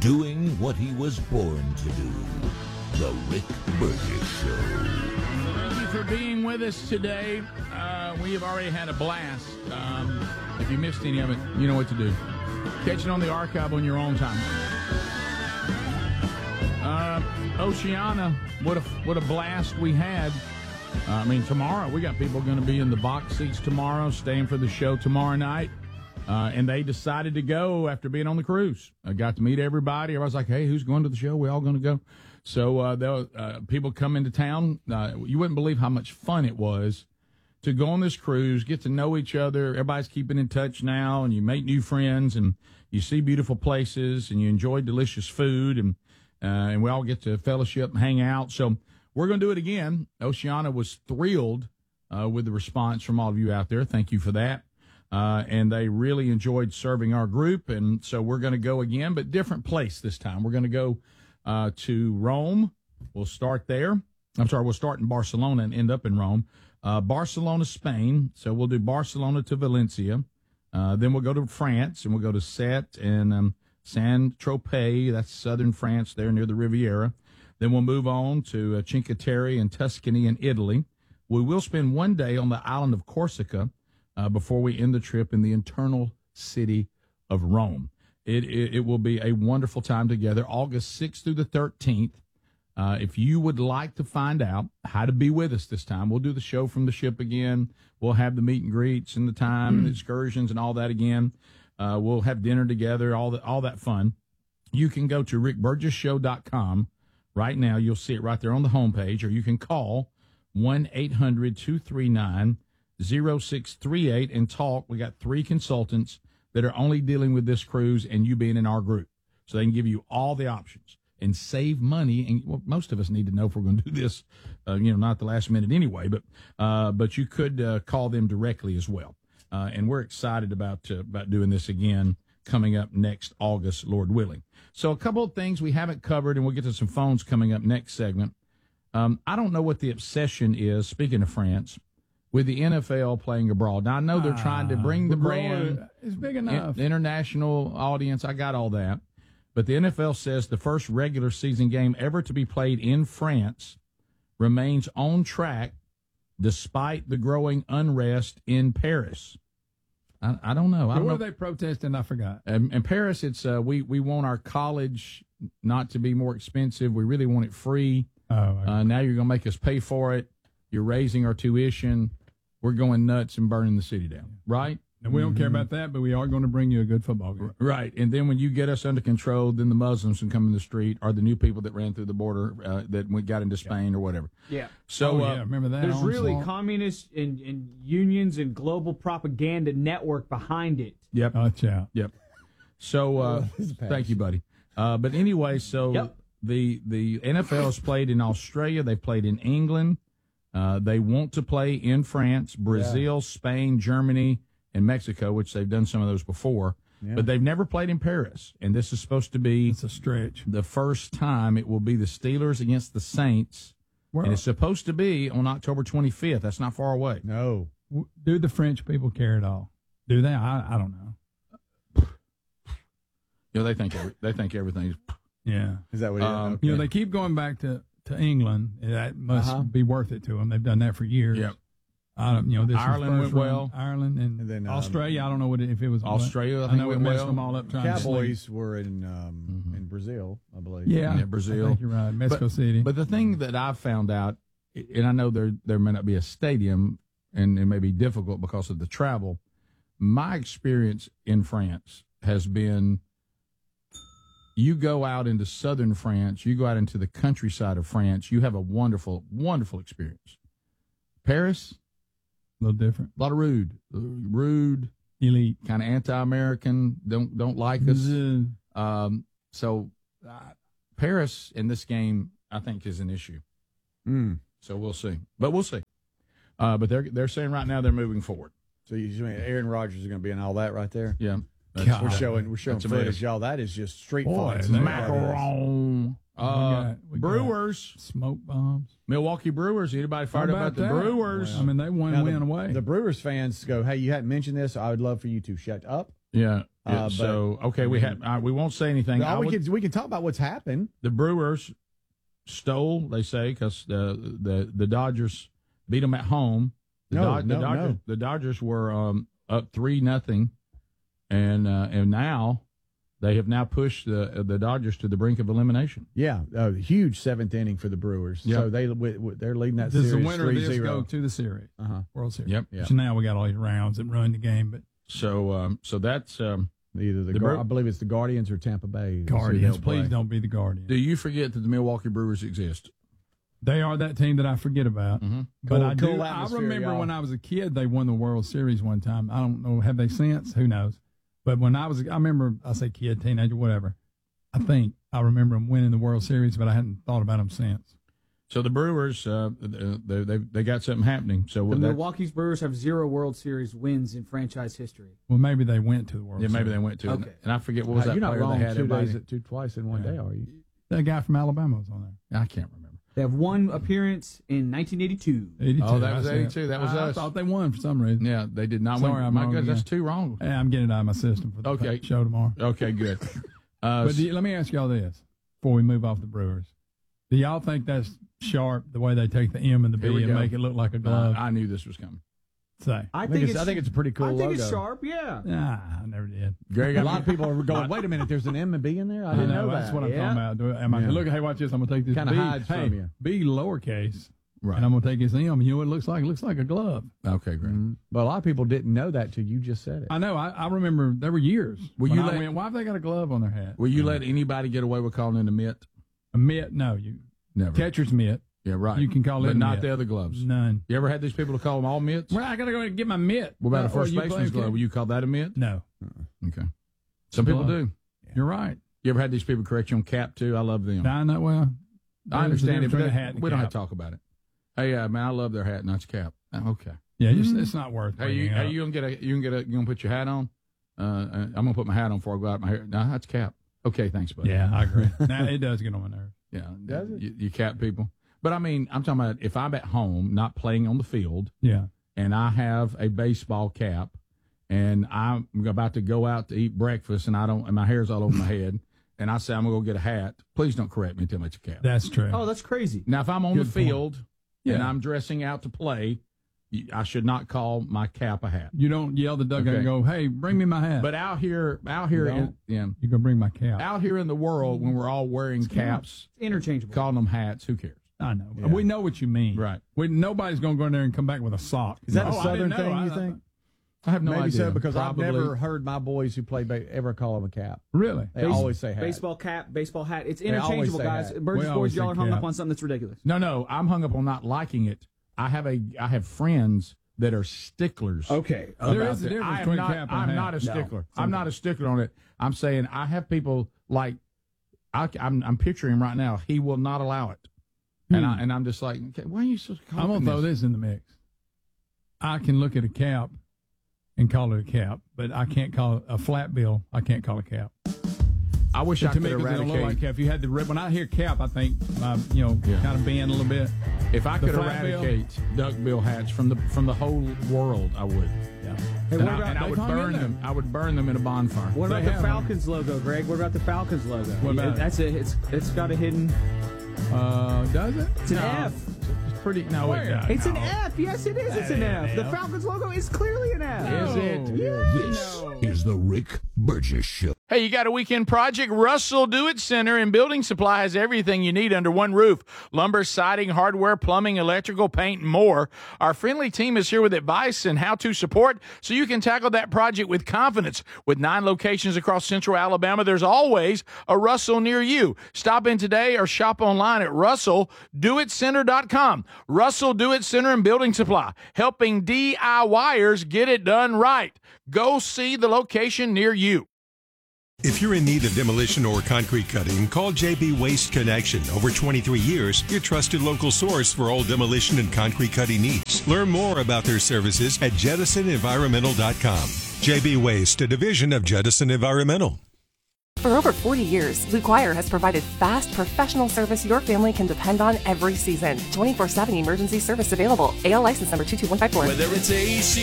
doing what he was born to do. The Rick Burgess Show. Thank you for being with us today. We have already had a blast. If you missed any of it, you know what to do. Catch it on the archive on your own time. Oceana, what a blast we had. Tomorrow, we got people going to be in the box seats tomorrow, staying for the show tomorrow night. And they decided to go after being on the cruise. I got to meet everybody. Everybody's like, hey, who's going to the show? We all going to go. So people come into town. You wouldn't believe how much fun it was to go on this cruise, get to know each other. Everybody's keeping in touch now, and you make new friends, and you see beautiful places, and you enjoy delicious food, and we all get to fellowship and hang out. So we're going to do it again. Oceana was thrilled with the response from all of you out there. Thank you for that. And they really enjoyed serving our group, and so we're going to go again, but different place this time. We're going to go to Rome. We'll start there. We'll start in Barcelona and end up in Rome. Barcelona, Spain. So we'll do Barcelona to Valencia. Then we'll go to France, and we'll go to Sète and Saint-Tropez. That's southern France there near the Riviera. Then we'll move on to Cinque Terre in Tuscany in Italy. We will spend one day on the island of Corsica before we end the trip in the eternal city of Rome. It will be a wonderful time together, August 6th through the 13th. If you would like to find out how to be with us this time, we'll do the show from the ship again. We'll have the meet and greets and the time and the excursions and all that again. We'll have dinner together, all that fun. You can go to rickburgessshow.com right now. You'll see it right there on the homepage, or you can call 1-800-239-0638 and talk. We got 3 consultants that are only dealing with this cruise and you being in our group. So they can give you all the options and save money. And most of us need to know if we're going to do this, not the last minute anyway, but you could call them directly as well. And we're excited about doing this again coming up next August, Lord willing. So a couple of things we haven't covered, and we'll get to some phones coming up next segment. I don't know what the obsession is, speaking of France, with the NFL playing abroad. Now, I know they're trying to bring the brand. It's big enough. International audience, I got all that. But the NFL says the first regular season game ever to be played in France remains on track despite the growing unrest in Paris. I don't know. What are they protesting? I forgot. In Paris, it's we want our college not to be more expensive. We really want it free. Now you're going to make us pay for it. You're raising our tuition. We're going nuts and burning the city down, right? And we don't care about that, but we are going to bring you a good football game. Right. And then when you get us under control, then the Muslims can come in the street, or the new people that ran through the border that got into Spain or whatever. Yeah. So remember that? There's really communists and unions and global propaganda network behind it. Yep. Watch out. Yep. So thank you, buddy. But anyway, so the NFL has played in Australia. They've played in England. They want to play in France, Brazil, Spain, Germany, and Mexico, which they've done some of those before. Yeah. But they've never played in Paris. And this is supposed to be it's a stretch. The first time it will be the Steelers against the Saints. Well, and it's supposed to be on October 25th. That's not far away. No. Do the French people care at all? Do they? I don't know. They think everything's. Yeah. Is that what it is? Okay. They keep going back to England. That must be worth it to them. They've done that for years. Yep. This Ireland went well. Ireland and then Australia. I don't know if it was Australia. I know it messed them all up. Cowboys were in Brazil, I believe. Yeah, Brazil. I think you're right. Mexico City. But the thing that I've found out, and I know there may not be a stadium, and it may be difficult because of the travel. My experience in France has been: you go out into southern France, you go out into the countryside of France, you have a wonderful, wonderful experience. Paris. A little different. A lot of rude, elite, kind of anti-American. Don't like us. So Paris in this game, I think, is an issue. So we'll see, but we'll see. But they're saying right now they're moving forward. So you mean Aaron Rodgers is going to be in all that right there? Yeah. We're showing footage, y'all. That is just street fights. Macaron. Brewers. Smoke bombs. Milwaukee Brewers. Anybody fired up about the Brewers? Well, I mean, they win away. The Brewers fans go, hey, you hadn't mentioned this. I would love for you to shut up Yeah. But, we won't say anything. We can talk about what's happened. The Brewers stole, they say, because the Dodgers beat them at home. The Dodgers were up 3-0, and now they have now pushed the Dodgers to the brink of elimination. Yeah, a huge seventh inning for the Brewers. Yep. So they're leading that Does series 3-0. the winner of this go to the series? World Series. Yep. So now we got all these rounds that run the game, but so that's either I believe it's the Guardians or Tampa Bay. Guardians. Please don't be the Guardians. Do you forget that the Milwaukee Brewers exist? They are that team that I forget about. Mm-hmm. But I remember when I was a kid, they won the World Series one time. I don't know, have they since? Who knows? But when I remember, I say kid, teenager, whatever. I remember them winning the World Series, but I hadn't thought about them since. So the Brewers, they got something happening. So the Milwaukee Brewers have 0 World Series wins in franchise history. Well, maybe they went to the World Series. Yeah, maybe they went to. Okay. And I forget what was that You're not player wrong. they had. Twice in one day, are you? That guy from Alabama was on there. I can't remember. They have one appearance in 1982. 82. Oh, that was 82. That was us. I thought they won for some reason. Yeah, they did not Sorry, win. I'm My wrong goodness, again. that's 2 wrong. Hey, I'm getting it out of my system for the show tomorrow. Okay, good. But let me ask y'all this before we move off the Brewers. Do y'all think that's sharp, the way they take the M and the B and make it look like a glove? I knew this was coming. Say. I think it's a pretty cool logo. I think it's sharp, yeah. Nah, I never did. Greg, a lot of people are going, wait a minute, there's an M and B in there? I didn't know that. That's what I'm talking about. Look, hey, watch this. I'm going to take this Kinda B. hides from you. B lowercase. Right. And I'm going to take this M. You know what it looks like? It looks like a glove. Okay, great. Mm-hmm. But a lot of people didn't know that till you just said it. I know. I remember there were years. Why have they got a glove on their hat? Will you let anybody get away with calling it a mitt? A mitt? No. You never. Catcher's mitt. Yeah, right. You can call it but a not mitt. the other gloves. None. You ever had these people to call them all mitts? Well, I got to go and get my mitt. What about a first baseman's glove? Will you call that a mitt? No. Okay. Some people do. Yeah. You're right. You ever had these people correct you on cap, too? I love them. I know. Well, I understand it, but we don't have cap. to talk about it. Hey, man, I love their hat, not your cap. Okay. Yeah, it's not worth it. You gonna put your hat on? I'm gonna put my hat on before I go out my hair. No, that's cap. Okay, thanks, buddy. Yeah, I agree. Now it does get on my nerves. Yeah, does it? You cap people, but I mean, I'm talking about if I'm at home, not playing on the field. Yeah. And I have a baseball cap, and I'm about to go out to eat breakfast, and my hair's all over my head. And I say I'm gonna go get a hat. Please don't correct me and tell me it's a cap. That's true. Oh, that's crazy. Now, if I'm on the field and I'm dressing out to play, I should not call my cap a hat. You don't yell the dugout and go, "Hey, bring me my hat." But out here, you gonna bring my cap. Out here in the world, when we're all wearing caps, interchangeable, calling them hats, who cares? I know. Yeah. We know what you mean. Right. Nobody's gonna go in there and come back with a sock. Is that a Southern thing? You think? I have no idea. Maybe so, because Probably. I've never heard my boys who play ever call them a cap. Really? They always say hat. Baseball cap, baseball hat. It's interchangeable, guys. Hat. Burgess Boys, y'all are hung up on something that's ridiculous. No, I'm hung up on not liking it. I have friends that are sticklers. Okay. There is a difference between cap and hat. I'm not a stickler. No. I'm not a stickler on it. I'm saying I have people like I'm picturing him right now. He will not allow it, and I'm just like, okay, why are you so? I'm gonna throw this in the mix. I can look at a cap and call it a cap, but I can't call it a flat bill. I can't call it a cap. I wish I could eradicate. It don't look like cap. If you had the when I hear cap, I think kind of bend a little bit. If I could eradicate duckbill hats from the whole world, I would. Yeah. Hey, and I would burn them. I would burn them in a bonfire. What about the Falcons logo, Greg? What about the Falcons logo? What about it's got a hidden. Does it? It's an F. It's pretty. No, it's an F. Yes, it is. It's an F. The Falcons logo is clearly an F. Is it? This is the Rick Burgess Show. Hey, you got a weekend project? Russell Do-It Center and Building Supply has everything you need under one roof. Lumber, siding, hardware, plumbing, electrical, paint, and more. Our friendly team is here with advice and how-to support so you can tackle that project with confidence. With 9 locations across central Alabama, there's always a Russell near you. Stop in today or shop online at RussellDoItCenter.com. Russell Do-It Center and Building Supply, helping DIYers get it done right. Go see the location near you. If you're in need of demolition or concrete cutting, call JB Waste Connection. Over 23 years, your trusted local source for all demolition and concrete cutting needs. Learn more about their services at JettisonEnvironmental.com. JB Waste, a division of Jettison Environmental. For over 40 years, Blue Choir has provided fast, professional service your family can depend on every season. 24/7 emergency service available. AL license number 22154. Whether it's AC